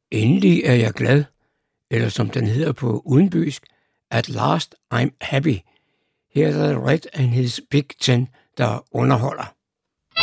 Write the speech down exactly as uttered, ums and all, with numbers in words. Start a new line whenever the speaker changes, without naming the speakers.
Endelig er jeg glad, eller som den hedder på udenbysk, At last I'm happy. Her er der Red and his Big Ten, der underholder.